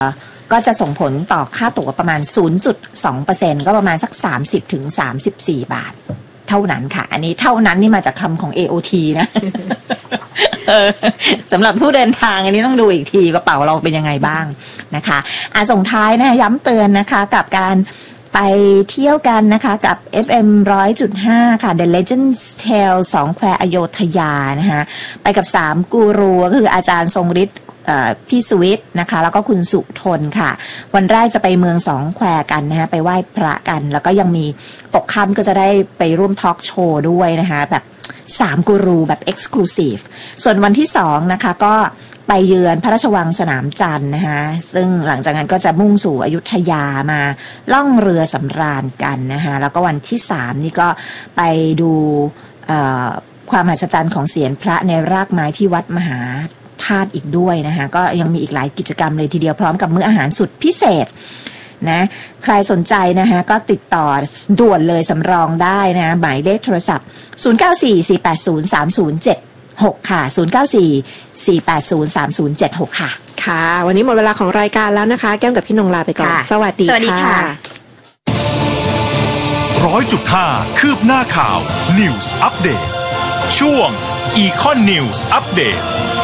ก็จะส่งผลต่อค่าตั๋วประมาณ 0.2% ก็ประมาณสัก 30-34 บาทเท่านั้นค่ะอันนี้เท่านั้นนี่มาจากคำของ AOT นะ สำหรับผู้เดินทางอันนี้ต้องดูอีกทีกระเป๋าเราเป็นยังไงบ้างนะคะส่งท้ายนะย้ำเตือนนะคะกับการไปเที่ยวกันนะคะกับ FM 100.5 ค่ะ The Legends Tale 2 แควอโยธยานะคะไปกับ3กูรูก็คืออาจารย์ทรงฤทธิ์พี่สุวิทย์นะคะแล้วก็คุณสุทนค่ะวันแรกจะไปเมือง2แควกันนะคะไปไหว้พระกันแล้วก็ยังมีตกค่ำก็จะได้ไปร่วมทอล์กโชว์ด้วยนะคะแบบ3กูรูแบบ Exclusive ส่วนวันที่2นะคะก็ไปเยือนพระราชวังสนามจันทร์นะคะซึ่งหลังจากนั้นก็จะมุ่งสู่อยุธยามาล่องเรือสำราญกันนะคะแล้วก็วันที่3นี่ก็ไปดูความมหัศจรรย์ของเสียรพระในรากไม้ที่วัดมหาธาตุอีกด้วยนะคะก็ยังมีอีกหลายกิจกรรมเลยทีเดียวพร้อมกับมื้ออาหารสุดพิเศษนะใครสนใจนะคะก็ติดต่อด่วนเลยสำรองได้นะหมายเลขโทรศัพท์0944803076ค่ะ0944803076ค่ะค่ะวันนี้หมดเวลาของรายการแล้วนะคะแก้มกับพี่นงลาไปก่อนสวัสดีค่ะ 100.5 คืบหน้าข่าว News Update ช่วง Econ News Update